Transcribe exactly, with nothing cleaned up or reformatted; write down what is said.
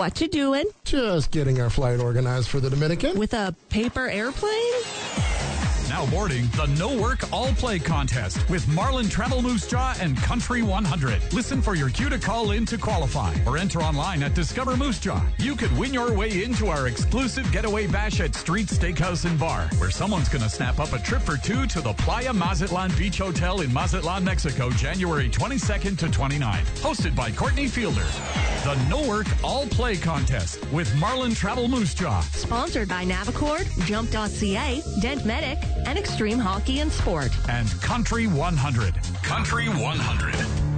What you doing? Just getting our flight organized for the Dominican. With a paper airplane? Now boarding the No Work All Play contest with Marlin Travel Moose Jaw and Country one hundred. Listen for your cue to call in to qualify or enter online at Discover Moose Jaw. You could win your way into our exclusive getaway bash at Street Steakhouse and Bar, where someone's going to snap up a trip for two to the Playa Mazatlan Beach Hotel in Mazatlan, Mexico, January twenty-second to twenty-ninth. Hosted by Courtney Fielder. The No Work All Play contest with Marlin Travel Moose Jaw. Sponsored by Navicord, Jump dot C A, Dent Medic, and Extreme Hockey and Sport. And Country one hundred. Country one hundred.